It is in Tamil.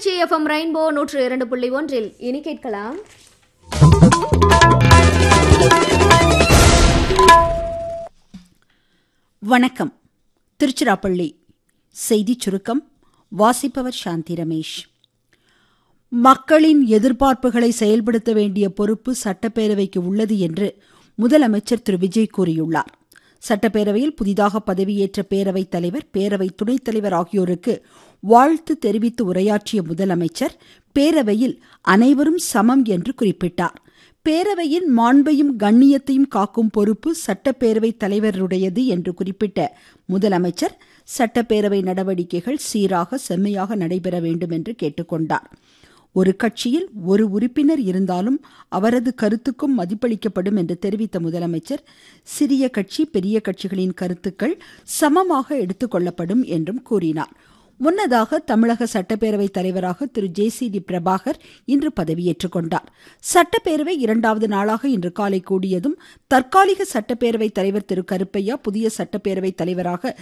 திருச்சி எஃப்எம் ரெயின்போ 102.1 இனி கேட்கலாம். வணக்கம். திருச்சிராப்பள்ளி செய்தி சுருக்கம் வாசிப்பவர் சாந்தி ரமேஷ். மக்களின் எதிர்பார்ப்புகளை செயல்படுத்த வேண்டிய பொறுப்பு சட்டப்பேரவைக்கு உள்ளது என்று முதலமைச்சர் திரு விஜய் கூறியுள்ளார். சட்டப்பேரவையில் புதிதாக பதவியேற்ற பேரவைத் தலைவர், பேரவை துணைத் தலைவர் ஆகியோருக்கு வாழ்த்து தெரிவித்து உரையாற்றிய முதலமைச்சர் பேரவையில் அனைவரும் சமம் என்று குறிப்பிட்டார். பேரவையின் மாண்பையும் கண்ணியத்தையும் காக்கும் பொறுப்பு சட்டப்பேரவைத் தலைவருடையது என்று குறிப்பிட்ட முதலமைச்சர் சட்டப்பேரவை நடவடிக்கைகள் சீராக செம்மையாக நடைபெற வேண்டும் என்று கேட்டுக்கொண்டார். ஒரு கட்சியில் ஒரு உறுப்பினர் இருந்தாலும் அவரது கருத்துக்கும் மதிப்பளிக்கப்படும் என்று தெரிவித்த முதலமைச்சர் சிறிய கட்சி பெரிய கட்சிகளின் கருத்துக்கள் சமமாக எடுத்துக்கொள்ளப்படும் என்றும் கூறினார். முன்னதாக தமிழக சட்டப்பேரவை தலைவராக திரு ஜே.சி.டி. பிரபாகர் இன்று பதவியேற்றுக் கொண்டார். சட்டப்பேரவை இரண்டாவது நாளாக இன்று காலை கூடியதும் தற்காலிக சட்டப்பேரவை தலைவர் திரு கருப்பையா புதிய சட்டப்பேரவை தலைவராக